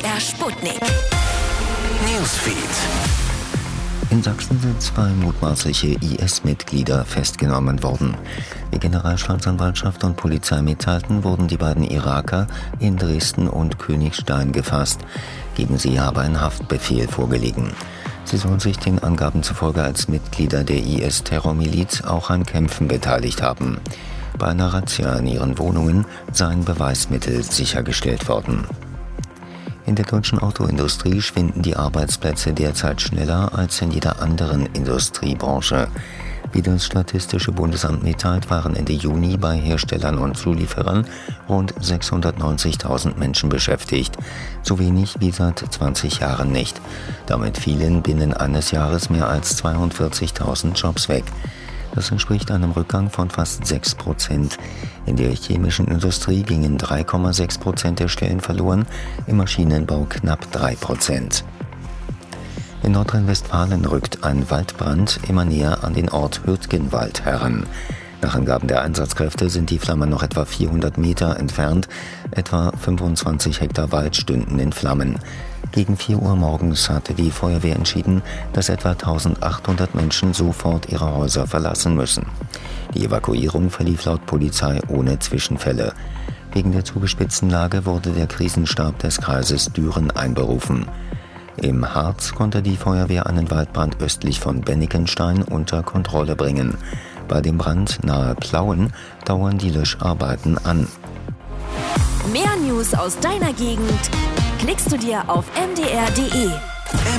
MDR Sputnik. Newsfeed. In Sachsen sind 2 mutmaßliche IS-Mitglieder festgenommen worden. Wie Generalstaatsanwaltschaft und Polizei mitteilten, wurden die beiden Iraker in Dresden und Königstein gefasst. Gegen sie habe ein Haftbefehl vorgelegen. Sie sollen sich den Angaben zufolge als Mitglieder der IS-Terrormiliz auch an Kämpfen beteiligt haben. Bei einer Razzia in ihren Wohnungen seien Beweismittel sichergestellt worden. In der deutschen Autoindustrie schwinden die Arbeitsplätze derzeit schneller als in jeder anderen Industriebranche. Wie das Statistische Bundesamt mitteilt, waren Ende Juni bei Herstellern und Zulieferern rund 690.000 Menschen beschäftigt. So wenig wie seit 20 Jahren nicht. Damit fielen binnen eines Jahres mehr als 42.000 Jobs weg. Das entspricht einem Rückgang von fast 6%. In der chemischen Industrie gingen 3,6% der Stellen verloren, im Maschinenbau knapp 3%. In Nordrhein-Westfalen rückt ein Waldbrand immer näher an den Ort Hürtgenwald heran. Nach Angaben der Einsatzkräfte sind die Flammen noch etwa 400 Meter entfernt. Etwa 25 Hektar Wald stünden in Flammen. Gegen 4 Uhr morgens hatte die Feuerwehr entschieden, dass etwa 1800 Menschen sofort ihre Häuser verlassen müssen. Die Evakuierung verlief laut Polizei ohne Zwischenfälle. Wegen der zugespitzten Lage wurde der Krisenstab des Kreises Düren einberufen. Im Harz konnte die Feuerwehr einen Waldbrand östlich von Bennikenstein unter Kontrolle bringen. Bei dem Brand nahe Plauen dauern die Löscharbeiten an. Mehr News aus deiner Gegend klickst du dir auf mdr.de.